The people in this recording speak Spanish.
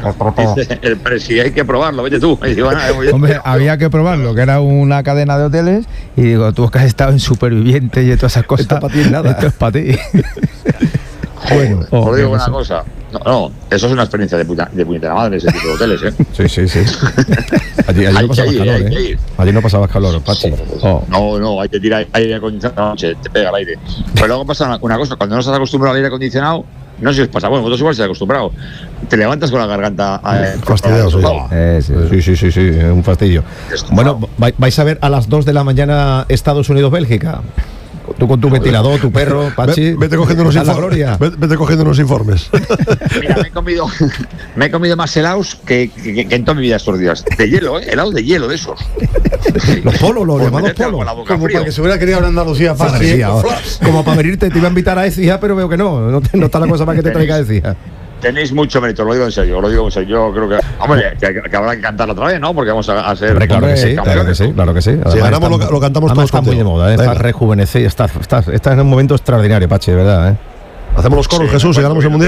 Dice el presi, hay que probarlo, vete tú. Y digo, hombre, había que probarlo, que era una cadena de hoteles, y digo, tú que has estado en Superviviente y todas esas cosas. Esto para ti es nada. Esto es para ti. Bueno, os digo una cosa. No, eso es una experiencia de puñetera madre, ese tipo de hoteles, ¿eh? Sí. Allí no pasabas calor, ¿eh? Allí no pasabas calor, Pachi. No, hay que tirar aire acondicionado, te pega el aire. Pero luego pasa una cosa, cuando no estás acostumbrado al aire acondicionado, no sé si os pasa, bueno, vosotros igual se acostumbrado, te levantas con la garganta fastidioso. Sí, es un fastidio. Bueno, vais a ver a las 2 de la mañana Estados Unidos-Bélgica. Tú con tu ventilador, tu perro, Pachi. Vete cogiendo unos informes. Vete cogiendo unos informes. Mira, me he comido más helados que en toda mi vida estos días. De hielo, helados de hielo de esos. Los polos, los llamados polos. Como para que se hubiera querido ahora en Andalucía fácil. Como para venirte, te iba a invitar a Écija, pero veo que no está la cosa para que te traiga a Écija. Tenéis mucho mérito, lo digo en serio, Yo creo que, hombre, que habrá que cantarlo otra vez, ¿no? Porque vamos a ser... Hombre, claro que sí. Además, si ganamos lo cantamos todos. Está muy de moda, está rejuvenecido, está en un momento extraordinario, Pachi, de verdad, ¿eh? Hacemos los coros, Jesús, si ganamos el Mundial.